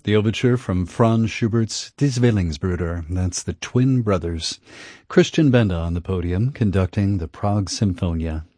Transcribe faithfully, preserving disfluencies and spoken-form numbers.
The overture from Franz Schubert's Die Zwillingsbrüder. That's the Twin Brothers. Christian Benda on the podium conducting the Prague Symphonia.